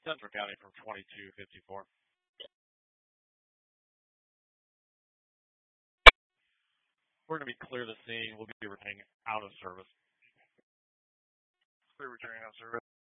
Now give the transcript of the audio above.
Central County from 2254. We're going to be clear the scene. We'll be returning out of service. Clear returning out of service.